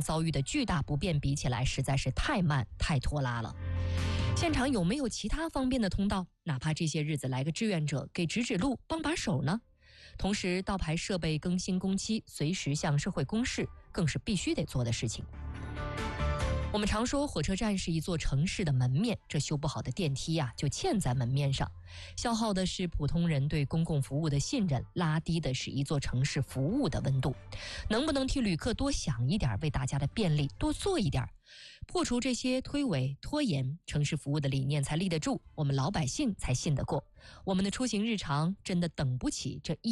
遭遇的巨大不便比起来，实在是太慢太拖拉了。现场有没有其他方便的通道？哪怕这些日子来个志愿者给指路帮把手呢？同时，道牌设备更新工期，随时向社会公示，更是必须得做的事情。我们常说火车站是一座城市的门面，这修不好的电梯就嵌在门面上，消耗的是普通人对公共服务的信任，拉低的是一座城市服务的温度。能不能替旅客多想一点，为大家的便利多做一点，破除这些推诿拖延，城市服务的理念才立得住，我们老百姓才信得过。我们的出行日常真的等不起这